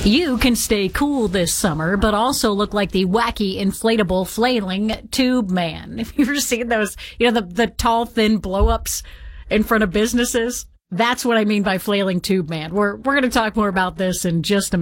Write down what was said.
You can stay cool this summer, but also look like the wacky inflatable flailing tube man. Have you ever seen those, the tall, thin blow-ups in front of businesses? That's what I mean by flailing tube man. We're going to talk more about this in just a minute.